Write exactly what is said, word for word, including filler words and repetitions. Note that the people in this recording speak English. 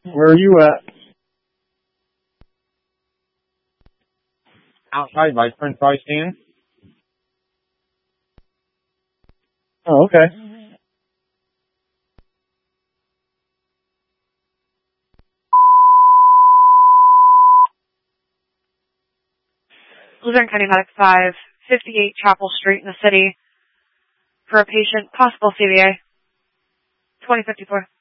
Where are you at? Outside by French fry stand. Oh, okay. Luzerne County Medic five, fifty-eight Chapel Street in the city for a patient, possible C V A, twenty fifty-four.